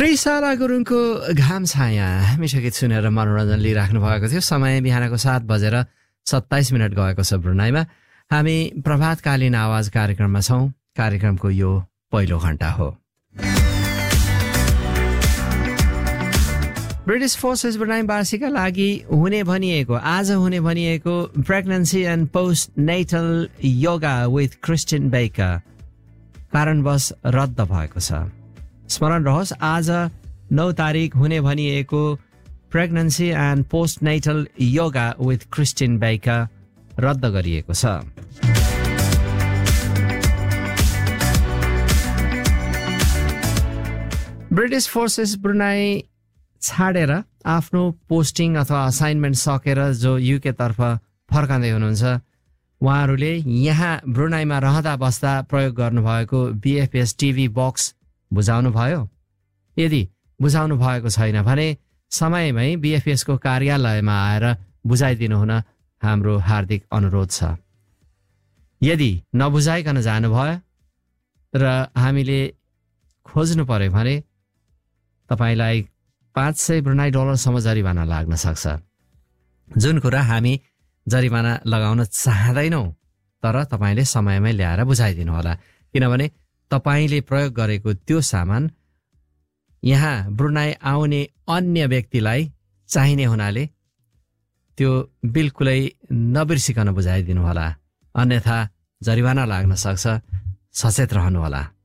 त्रिशाला गुरुङको घाम छाया हामीसँग गीत सुनेर मनोरञ्जन लिइराख्नु भएको थियो। समय बिहानको 7:27 गएको छ ब्रुनाईमा। हामी प्रभातकालीन आवाज कार्यक्रममा छौँ। कार्यक्रमको यो पहिलो घण्टा हो। ब्रिटिश फोर्सेस ब्रुनाई वार्षिकका लागि आज हुने भनिएको pregnancy and post natal yoga with Kristin baker कारणवश रद्द भएको छ। स्मरण रहोस्, आज 9 तारिक हुने भनिएको pregnancy and post natal yoga with Kristin baker रद्द गरिएको छ। ब्रिटिश फोर्सेस ब्रुनाई छाडेर आफ्नो पोस्टिङ अथवा असाइनमेन्ट सकेर जो युके तर्फ फर्काँदै हुनुहुन्छ, उहाँहरूले यहाँ ब्रुनाईमा रहँदा बस्दा प्रयोग गर्नुभएको BFS टिभी बक्स बुझाउनु भयो। यदि बुझाउनु भएको छैन भने समयमै BFS को कार्यालयमा आएर बुझाइदिनु हुन हाम्रो हार्दिक अनुरोध छ। यदि नबुझाइकन जानुभयो र हामीले खोज्नु पर्यो भने तपाईलाई 500 ब्रुनाई डलरसम्म जरिवाना लाग्न सक्छ, जुन कुरा हामी जरिवाना लगाउन चाहँदैनौँ। तर तपाईले समयमै ल्याएर बुझाइदिनु होला, किनभने तपाईले प्रयोग गरेको त्यो सामान यहाँ ब्रुनाई आउने अन्य व्यक्तिलाई चाहिने हुनाले त्यो बिल्कुलै नबिर्सिकन बुझाइदिनु होला, अन्यथा जरिवाना लाग्न सक्छ। सचेत रहनुहोला।